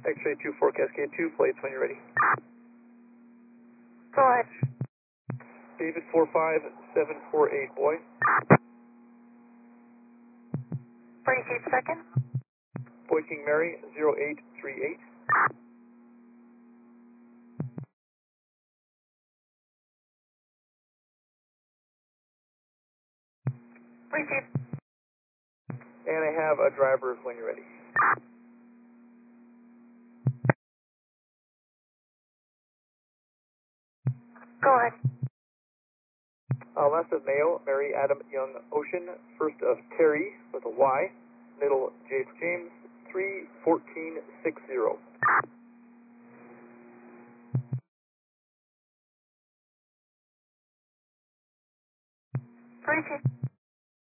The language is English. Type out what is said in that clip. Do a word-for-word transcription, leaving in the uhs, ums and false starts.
X-ray two four Cascade two, plates when you're ready. Go ahead. David four five seven four eight, boy. forty-eight second. Boy King Mary zero eight three eight. Receive. And I have a driver when you're ready. Go ahead. Uh, last of Mayo, Mary Adam Young Ocean. First of Terry with a Y. Middle J for James, three fourteen six zero. Receive.